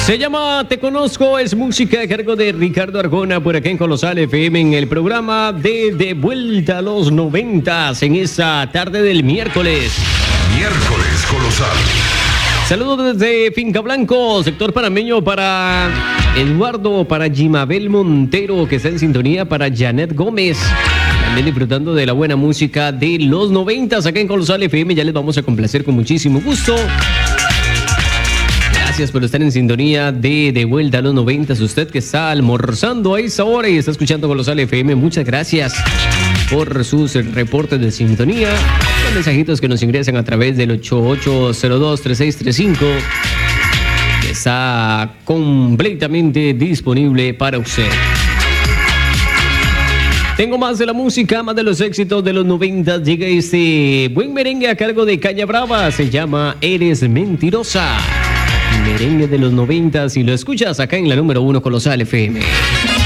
Se llama Te Conozco, es música a cargo de Ricardo Arjona por acá en Colosal FM en el programa de Vuelta a los 90 en esta tarde del miércoles. Miércoles Colosal. Saludos desde Finca Blanco, sector panameño para Eduardo, para Jimabel Montero que está en sintonía, para Janet Gómez. También disfrutando de la buena música de los 90 acá en Colosal FM. Ya les vamos a complacer con muchísimo gusto. Gracias por estar en sintonía de Vuelta a los 90. Usted que está almorzando a esa hora y está escuchando Colosal FM, muchas gracias por sus reportes de sintonía. Los mensajitos que nos ingresan a través del 8802-3635, que está completamente disponible para usted. Tengo más de la música, más de los éxitos de los 90. Llega este buen merengue a cargo de Caña Brava. Se llama Eres Mentirosa. Merengue de los 90 y lo escuchas acá en la número 1 Colosal FM.